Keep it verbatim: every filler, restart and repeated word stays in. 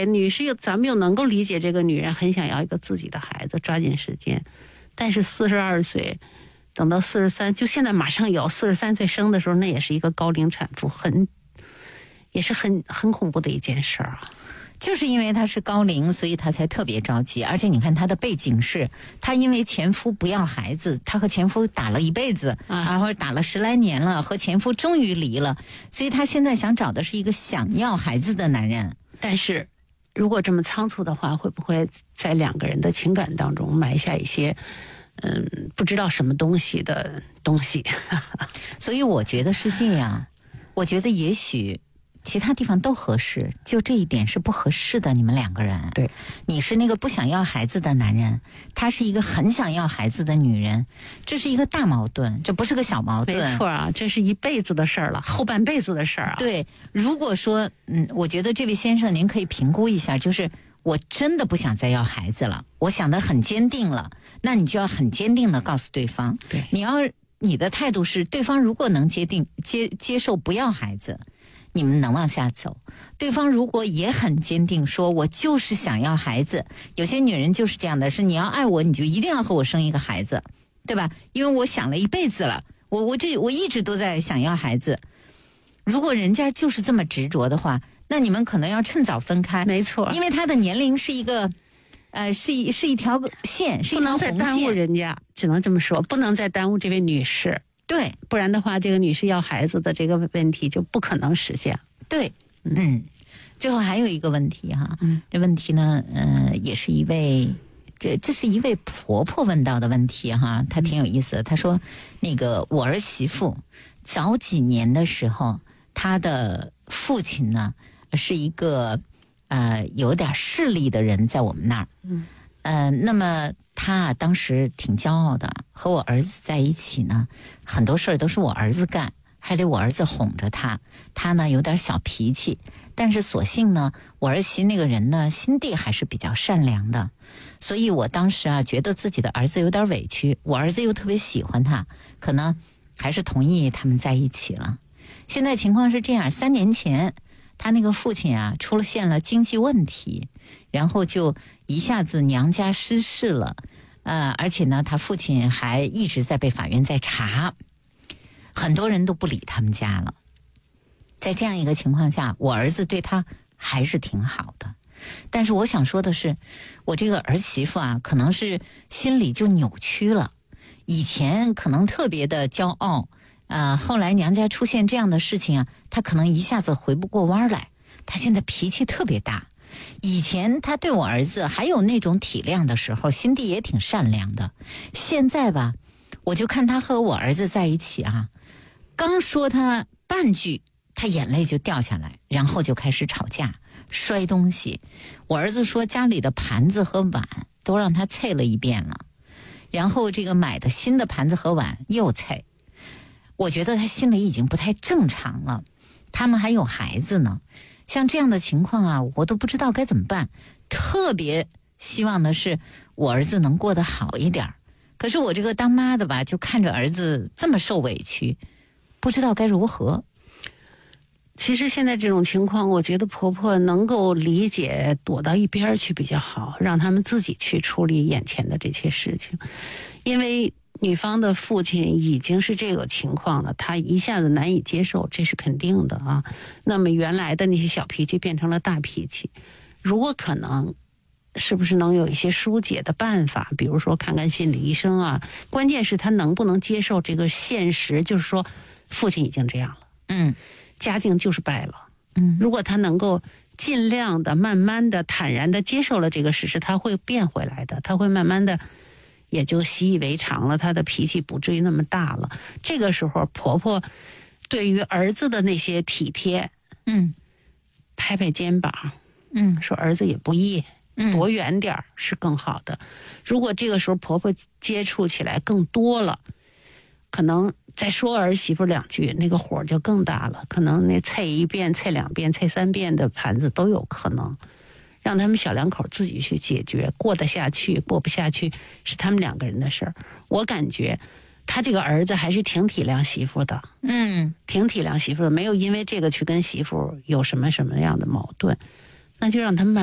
解，女士又咱们又能够理解这个女人很想要一个自己的孩子，抓紧时间。但是四十二岁，等到四十三，就现在马上有四十三岁生的时候，那也是一个高龄产妇，很也是很很恐怖的一件事儿啊。 就是因为她是高龄，所以她才特别着急。而且你看她的背景是，她因为前夫不要孩子，她和前夫打了一辈子啊，或者打了十来年了，和前夫终于离了，所以她现在想找的是一个想要孩子的男人。 但是如果这么仓促的话，会不会在两个人的情感当中埋下一些嗯不知道什么东西的东西？ 所以我觉得是这样，我觉得也许其他地方都合适，就这一点是不合适的。你们两个人， 对， 你是那个不想要孩子的男人，他是一个很想要孩子的女人，这是一个大矛盾，这不是个小矛盾。 没错啊，这是一辈子的事儿了，后半辈子的事儿啊。 对，如果说，嗯，我觉得这位先生您可以评估一下，就是我真的不想再要孩子了，我想得很坚定了，那你就要很坚定的告诉对方， 对， 你要你的态度是，对方如果能接定接接受不要孩子，你们能往下走。对方如果也很坚定说我就是想要孩子，有些女人就是这样的，是你要爱我你就一定要和我生一个孩子，对吧？因为我想了一辈子了，我我这我一直都在想要孩子。如果人家就是这么执着的话，那你们可能要趁早分开。 没错， 因为他的年龄是一个呃是一是一条线，是一条红线， 不能再耽误人家，只能这么说，不能再耽误这位女士。 对， 不然的话，这个女士要孩子的这个问题就不可能实现。 对，嗯，最后还有一个问题哈， 嗯， 这问题呢，呃，也是一位，这这是一位婆婆问到的问题哈，她挺有意思的。她说，那个我儿媳妇早几年的时候，她的父亲呢是一个呃有点势力的人，在我们那儿，嗯，呃，那么。他当时挺骄傲的，和我儿子在一起呢，很多事儿都是我儿子干，还得我儿子哄着他。他呢有点小脾气，但是所幸呢，我儿媳那个人呢心地还是比较善良的，所以我当时啊觉得自己的儿子有点委屈，我儿子又特别喜欢他，可能还是同意他们在一起了。现在情况是这样，三年前他那个父亲啊出现了经济问题，然后就一下子娘家失势了，呃，而且呢，他父亲还一直在被法院在查，很多人都不理他们家了。在这样一个情况下，我儿子对他还是挺好的，但是我想说的是，我这个儿媳妇啊，可能是心里就扭曲了，以前可能特别的骄傲，呃，后来娘家出现这样的事情啊，她可能一下子回不过弯来，她现在脾气特别大。以前他对我儿子还有那种体谅的时候，心地也挺善良的。现在吧，我就看他和我儿子在一起啊，刚说他半句，他眼泪就掉下来，然后就开始吵架，摔东西。我儿子说家里的盘子和碗都让他啐了一遍了，然后这个买的新的盘子和碗又啐。我觉得他心里已经不太正常了，他们还有孩子呢。像这样的情况啊，我都不知道该怎么办。特别希望的是我儿子能过得好一点，可是我这个当妈的吧，就看着儿子这么受委屈，不知道该如何。 其实现在这种情况，我觉得婆婆能够理解，躲到一边去比较好，让他们自己去处理眼前的这些事情。因为女方的父亲已经是这个情况了，他一下子难以接受，这是肯定的啊。那么原来的那些小脾气变成了大脾气，如果可能，是不是能有一些疏解的办法？比如说看看心理医生啊。关键是他能不能接受这个现实，就是说父亲已经这样了， 嗯， 家境就是败了， 嗯， 如果他能够尽量的、慢慢的、坦然的接受了这个事实，他会变回来的，他会慢慢的。也就习以为常了，他的脾气不至于那么大了。这个时候，婆婆对于儿子的那些体贴， 嗯， 拍拍肩膀， 嗯， 说儿子也不易， 嗯， 躲远点是更好的。如果这个时候婆婆接触起来更多了，可能再说儿媳妇两句，那个火就更大了。可能那啐一遍、啐两遍、啐三遍的盘子都有可能。让他们小两口自己去解决，过得下去过不下去是他们两个人的事儿。我感觉他这个儿子还是挺体谅媳妇的， 嗯， 挺体谅媳妇的，没有因为这个去跟媳妇有什么什么样的矛盾，那就让他们慢慢